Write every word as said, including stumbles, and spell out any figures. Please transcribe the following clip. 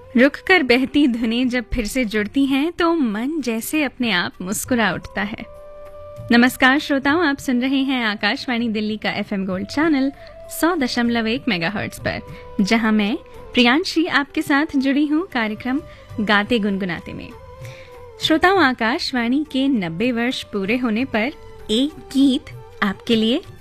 रुक कर बहती धुनें जब फिर से जुड़ती हैं तो मन जैसे अपने आप मुस्कुरा उठता है। नमस्कार श्रोताओं, आप सुन रहे हैं आकाशवाणी दिल्ली का एफएम गोल्ड चैनल सौ दशमलव एक मेगाहर्ट्ज पर, जहां मैं प्रियांशी आपके साथ जुड़ी हूं कार्यक्रम गाते गुनगुनाते में। श्रोताओं, आकाशवाणी के नब्बे वर्ष पूरे होने पर एक गीत आपके लिए